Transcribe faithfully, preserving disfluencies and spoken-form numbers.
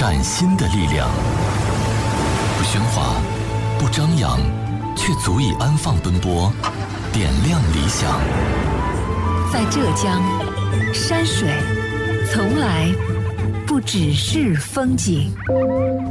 崭新的力量。不喧哗，不张扬，却足以安放奔波，点亮理想。 在浙江，山水从来不只是风景。